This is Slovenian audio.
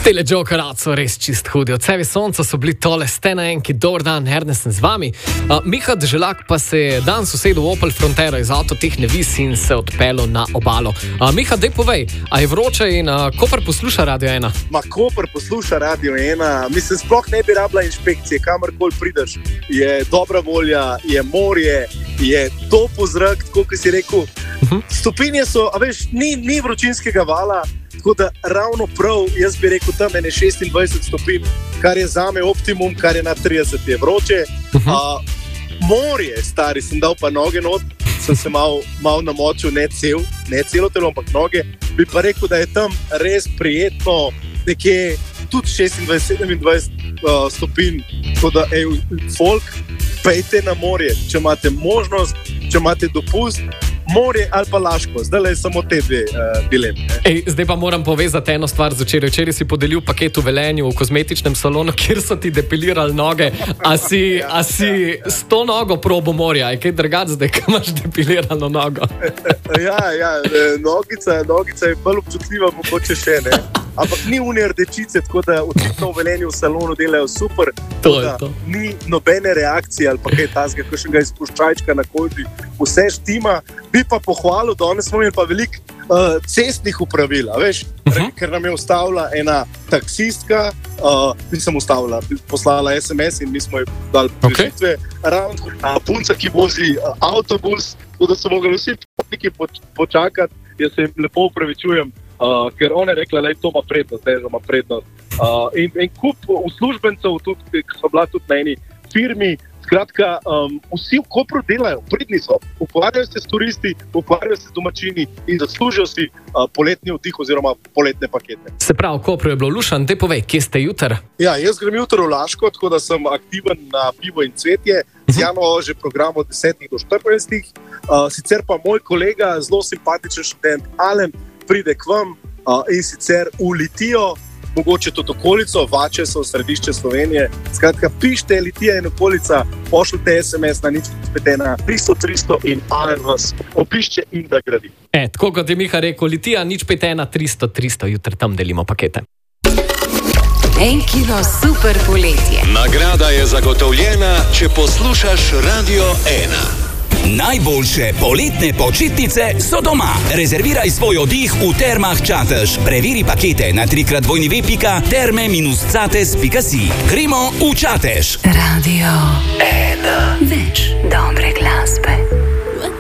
Tele Jokerat so res čist hudi. Od sebe sonca so bili tole stena enki, dober dan, Ernest z vami. Miha Deželak pa se je dan sosedil v Opel Frontero iz avtotehne vis in se odpeljal na obalo. Miha, dej povej, a je vroče in Koper posluša Radio 1? Ma Koper posluša Radio 1, mislim, sploh ne bi rabila inšpekcije, kamorkoli prideš. Je dobra volja, je morje, je topo zrak, tako kot si rekel. Stopinje so, a veš, ni vročinskega vala, tako da ravno prav, jaz bi rekel tam ene 26 stopinj, kar je zame optimum, kar je na 30 je vroče. Morje, stari, sem dal pa noge not, sem se mal namočil, ne celo telo, ampak noge. Bi pa rekel, da je tam res prijetno, nekje tudi 26-27 stopinj, tako da, folk, pejte na morje, če imate možnost, če imate dopust, morje ali pa Laško, zdaj je samo te dve dileme. Zdaj pa moram povezati eno stvar z včeraj. Včeraj si podelil paket v Velenju v kozmetičnem salonu, kjer so ti depilirali noge. A si s to nogo probo morja? Je kaj drugače zdaj, ko imaš depilirano nogo? Nogica je bolj občutljiva, mogoče še ne. Ampak ni unije rdečice, tako da očitno v Velenju v salonu delajo super. To je to. Ni nobene reakcije ali pa kaj tazga, kakšnega izpuščajčka na koži. Vse štima. Bi pa pohvalil, danes smo imeli pa veliko cestnih upravil, veš, ker nam je ustavila ena taksistka, nisem ustavila, poslala SMS in mi smo ji dali rešitve. Ravno punca, ki vozi avtobus, da so mogli vsi potniki počakati, jaz se jim lepo upravičujem, ker ona je rekla, da to ima prednost, in kup uslužbencev, tudi, ki so bila tudi na eni firmi. Skratka, vsi v Kopru delajo, pridni so, ukvarjajo se s turisti, ukvarjajo se z domačini in zaslužijo si poletni oddih oziroma poletne pakete. Se pravi, v Kopru je bilo lušan, te povej, kje ste jutri? Ja, jaz grem jutri v Laško, tako da sem aktiven na pivo in cvetje, z Jano že program od 10 do 14. Sicer pa moj kolega, zelo simpatičen študent Alen, pride k vam in sicer v Litijo, mogoče tudi okolico, Vače so središče Slovenije. Skratka, pišite Litija in okolica, pošljite SMS na 051-300-300 in Alen vas opišče in da gradi. Tako kot je Miha rekel, Litija 051-300-300, jutri tam delimo pakete. En kilo super poletje. Nagrada je zagotovljena, če poslušaš Radio 1. Najboljše poletne počitnice so doma. Rezerviraj svoj oddih v Termah Čatež. Preveri pakete na www.terme-cates.si. Gremo v Čatež. Radio 1. Več dobre glasbe.